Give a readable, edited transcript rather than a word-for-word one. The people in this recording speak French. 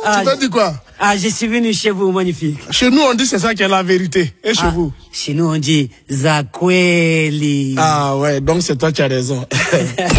Tu t'as dit quoi? Ah, je suis venu chez vous, magnifique. Chez nous, on dit c'est ça qui est la vérité. Et chez vous? Chez nous, on dit Zakweli. Ah ouais, donc c'est toi qui as raison.